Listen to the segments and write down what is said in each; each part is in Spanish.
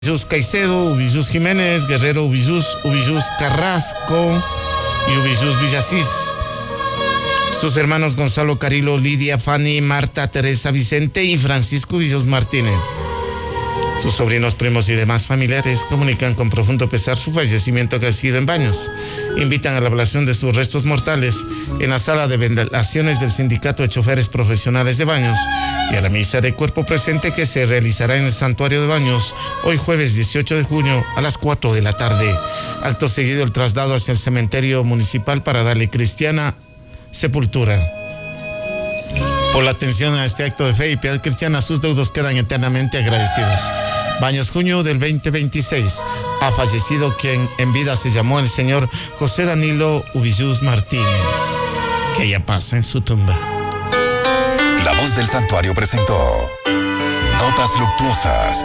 Ubillus Caicedo, Ubillus Jiménez, Guerrero Ubillus, Ubillus Carrasco y Ubillus Villasís. Sus hermanos Gonzalo Carilo, Lidia, Fanny, Marta, Teresa, Vicente y Francisco Ubillus Martínez. Sus sobrinos, primos y demás familiares comunican con profundo pesar su fallecimiento que ha sido en Baños. Invitan a la ablación de sus restos mortales en la sala de velaciones del Sindicato de Choferes Profesionales de Baños y a la misa de cuerpo presente que se realizará en el Santuario de Baños hoy jueves 18 de junio a las 4 de la tarde. Acto seguido el traslado hacia el cementerio municipal para darle cristiana sepultura. Por la atención a este acto de fe y piedad cristiana, sus deudos quedan eternamente agradecidos. Baños, junio del 2026. Ha fallecido quien en vida se llamó el señor José Danilo Ubillus Martínez. Que ya pasa en su tumba. La Voz del Santuario presentó Notas Luctuosas.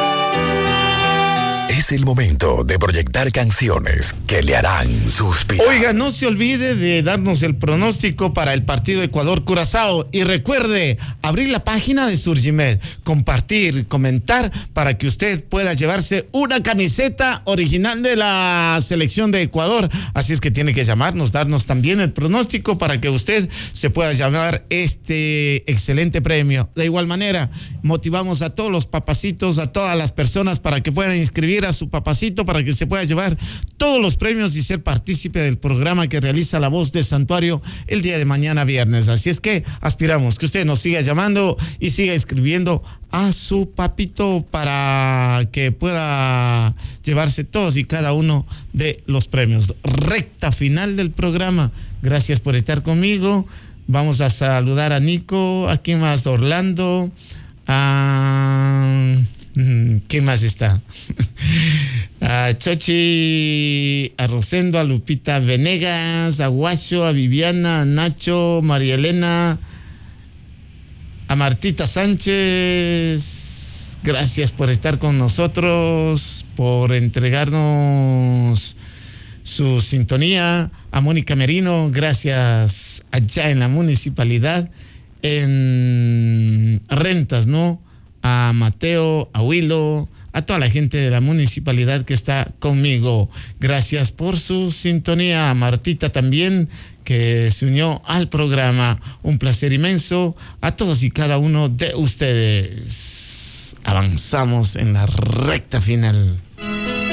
Es el momento de proyectar canciones que le harán suspirar. Oiga, no se olvide de darnos el pronóstico para el partido Ecuador-Curazao. Y recuerde, abrir la página de Surgimed, compartir, comentar, para que usted pueda llevarse una camiseta original de la selección de Ecuador. Así es que tiene que llamarnos, darnos también el pronóstico para que usted se pueda llevar este excelente premio. De igual manera, motivamos a todos los papacitos, a todas las personas para que puedan inscribir a su papacito para que se pueda llevar todos los premios y ser partícipe del programa que realiza La Voz del Santuario el día de mañana viernes. Así es que aspiramos que usted nos siga llamando y siga inscribiendo a su papito para que pueda llevarse todos y cada uno de los premios. Recta final del programa. Gracias por estar conmigo. Vamos a saludar a Nico, a quién más, Orlando, a... ¿Quién más está? A Chochi, a Rosendo, a Lupita Venegas, a Guacho, a Viviana, a Nacho, María Elena, a Martita Sánchez. Gracias por estar con nosotros, por entregarnos su sintonía. A Mónica Merino, gracias allá en la municipalidad, en rentas, ¿no? A Mateo, a Willo, a toda la gente de la municipalidad que está conmigo. Gracias por su sintonía. A Martita también, que se unió al programa. Un placer inmenso a todos y cada uno de ustedes. Avanzamos en la recta final.